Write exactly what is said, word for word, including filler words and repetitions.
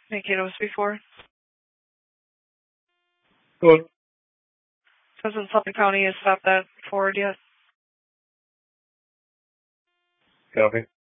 Mankato before. Good. Hasn't Suffolk County has stopped that forward yet. Copy.